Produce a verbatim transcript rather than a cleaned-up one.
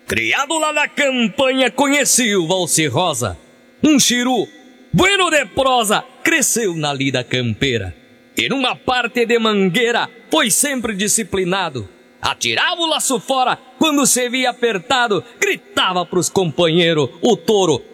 Criado lá na campanha, conheci o valse rosa. Um chiru, bueno de prosa, cresceu na lida campeira. E numa parte de mangueira, foi sempre disciplinado. Atirava o laço fora, quando se via apertado, gritava pros companheiros, o touro